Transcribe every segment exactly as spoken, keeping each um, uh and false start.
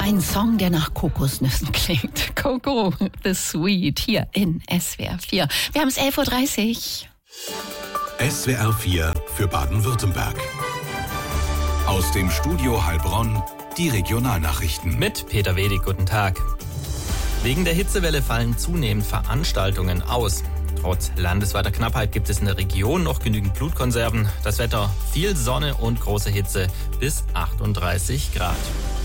Ein Song, der nach Kokosnüssen klingt. Coco, the Sweet, hier in S W R vier. Wir haben es elf Uhr dreißig. S W R vier für Baden-Württemberg. Aus dem Studio Heilbronn die Regionalnachrichten. Mit Peter Wedig, guten Tag. Wegen der Hitzewelle fallen zunehmend Veranstaltungen aus. Trotz landesweiter Knappheit gibt es in der Region noch genügend Blutkonserven. Das Wetter, viel Sonne und große Hitze bis achtunddreißig Grad.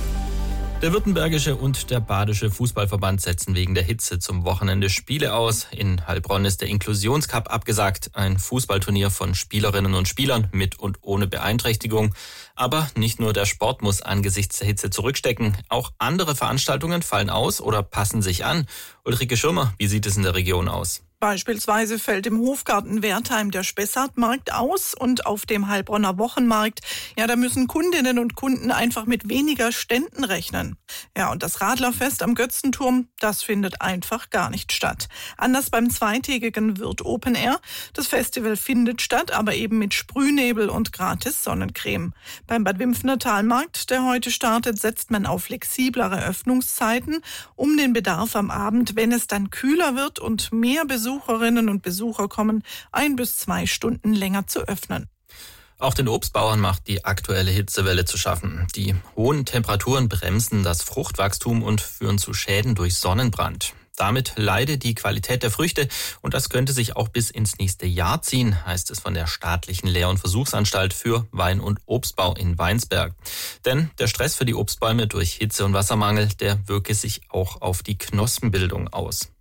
Der württembergische und der badische Fußballverband setzen wegen der Hitze zum Wochenende Spiele aus. In Heilbronn ist der Inklusionscup abgesagt, ein Fußballturnier von Spielerinnen und Spielern mit und ohne Beeinträchtigung. Aber nicht nur der Sport muss angesichts der Hitze zurückstecken, auch andere Veranstaltungen fallen aus oder passen sich an. Ulrike Schirmer, wie sieht es in der Region aus? Beispielsweise fällt im Hofgarten Wertheim der Spessartmarkt aus und auf dem Heilbronner Wochenmarkt, ja, da müssen Kundinnen und Kunden einfach mit weniger Ständen rechnen. Ja, und das Radlerfest am Götzenturm, das findet einfach gar nicht statt. Anders beim zweitägigen Wirt Open Air. Das Festival findet statt, aber eben mit Sprühnebel und gratis Sonnencreme. Beim Bad Wimpfener Talmarkt, der heute startet, setzt man auf flexiblere Öffnungszeiten, um den Bedarf am Abend, wenn es dann kühler wird und mehr Besucher Besucherinnen und Besucher kommen, ein bis zwei Stunden länger zu öffnen. Auch den Obstbauern macht die aktuelle Hitzewelle zu schaffen. Die hohen Temperaturen bremsen das Fruchtwachstum und führen zu Schäden durch Sonnenbrand. Damit leidet die Qualität der Früchte und das könnte sich auch bis ins nächste Jahr ziehen, heißt es von der staatlichen Lehr- und Versuchsanstalt für Wein- und Obstbau in Weinsberg. Denn der Stress für die Obstbäume durch Hitze und Wassermangel, der wirke sich auch auf die Knospenbildung aus.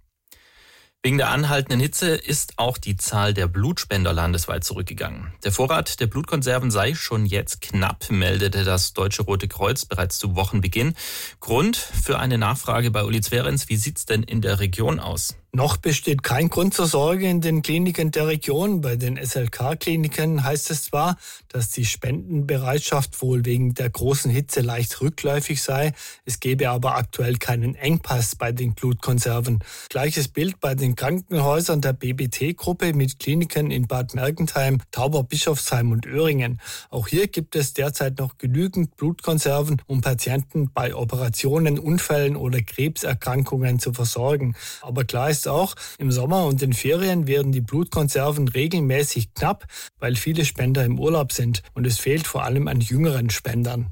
Wegen der anhaltenden Hitze ist auch die Zahl der Blutspender landesweit zurückgegangen. Der Vorrat der Blutkonserven sei schon jetzt knapp, meldete das Deutsche Rote Kreuz bereits zu Wochenbeginn. Grund für eine Nachfrage bei Uli Zverenz, wie sieht's denn in der Region aus? Noch besteht kein Grund zur Sorge in den Kliniken der Region. Bei den S L K-Kliniken heißt es zwar, dass die Spendenbereitschaft wohl wegen der großen Hitze leicht rückläufig sei. Es gebe aber aktuell keinen Engpass bei den Blutkonserven. Gleiches Bild bei den Krankenhäusern der B B T-Gruppe mit Kliniken in Bad Mergentheim, Tauberbischofsheim und Öhringen. Auch hier gibt es derzeit noch genügend Blutkonserven, um Patienten bei Operationen, Unfällen oder Krebserkrankungen zu versorgen. Aber klar ist auch, im Sommer und den Ferien werden die Blutkonserven regelmäßig knapp, weil viele Spender im Urlaub sind und es fehlt vor allem an jüngeren Spendern.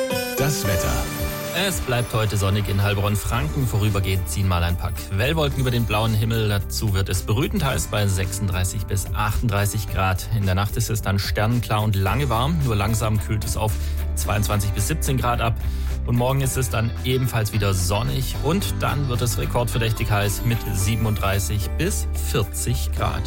Das Wetter. Es bleibt heute sonnig in Heilbronn-Franken. Vorübergehend ziehen mal ein paar Quellwolken über den blauen Himmel. Dazu wird es brütend heiß bei sechsunddreißig bis achtunddreißig Grad. In der Nacht ist es dann sternenklar und lange warm. Nur langsam kühlt es auf zweiundzwanzig bis siebzehn Grad ab. Und morgen ist es dann ebenfalls wieder sonnig. Und dann wird es rekordverdächtig heiß mit siebenunddreißig bis vierzig Grad.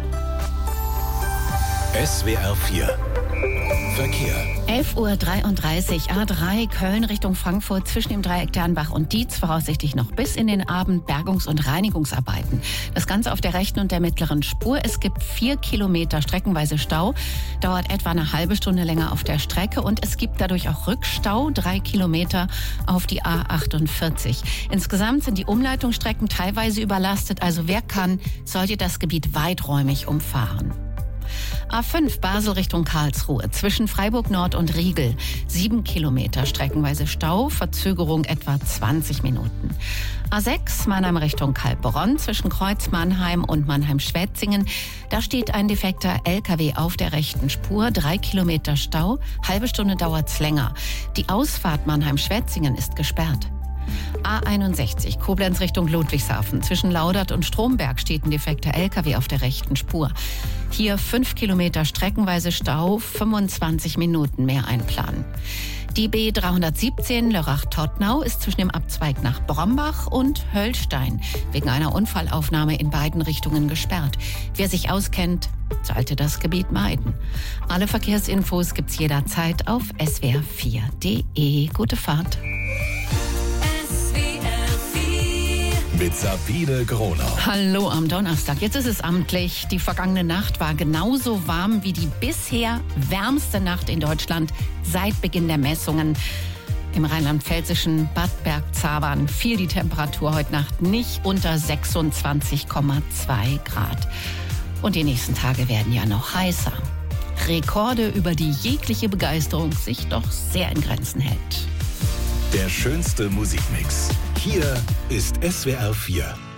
S W R vier Verkehr. elf Uhr dreiunddreißig, A drei, Köln Richtung Frankfurt zwischen dem Dreieck Dernbach und Dietz, voraussichtlich noch bis in den Abend Bergungs- und Reinigungsarbeiten. Das Ganze auf der rechten und der mittleren Spur. Es gibt vier Kilometer streckenweise Stau, dauert etwa eine halbe Stunde länger auf der Strecke und es gibt dadurch auch Rückstau, drei Kilometer auf die A achtundvierzig. Insgesamt sind die Umleitungsstrecken teilweise überlastet, also wer kann, sollte das Gebiet weiträumig umfahren. A fünf Basel Richtung Karlsruhe zwischen Freiburg Nord und Riegel. Sieben Kilometer streckenweise Stau, Verzögerung etwa zwanzig Minuten. A sechs Mannheim Richtung Kaltbronn zwischen Kreuz Mannheim und Mannheim-Schwetzingen. Da steht ein defekter L K W auf der rechten Spur. Drei Kilometer Stau, halbe Stunde dauert's länger. Die Ausfahrt Mannheim-Schwetzingen ist gesperrt. A einundsechzig Koblenz Richtung Ludwigshafen. Zwischen Laudert und Stromberg steht ein defekter L K W auf der rechten Spur. Hier fünf Kilometer streckenweise Stau, fünfundzwanzig Minuten mehr einplanen. Die B dreihundertsiebzehn Lörrach-Todtnau ist zwischen dem Abzweig nach Brombach und Höllstein wegen einer Unfallaufnahme in beiden Richtungen gesperrt. Wer sich auskennt, sollte das Gebiet meiden. Alle Verkehrsinfos gibt's jederzeit auf s w r vier punkt d e. Gute Fahrt. Mit Sabine Gronau. Hallo am Donnerstag. Jetzt ist es amtlich. Die vergangene Nacht war genauso warm wie die bisher wärmste Nacht in Deutschland seit Beginn der Messungen. Im rheinland-pfälzischen Bad Bergzabern fiel die Temperatur heute Nacht nicht unter sechsundzwanzig Komma zwei Grad. Und die nächsten Tage werden ja noch heißer. Rekorde, über die jegliche Begeisterung sich doch sehr in Grenzen hält. Der schönste Musikmix. Hier ist S W R vier.